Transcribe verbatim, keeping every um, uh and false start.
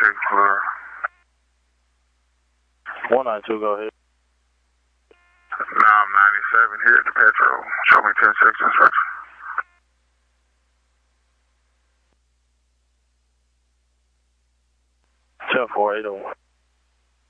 clear. one ninety-two, go ahead. Now I'm ninety-seven here at the Petro. Show me ten seconds, Roger. ten four eight oh one.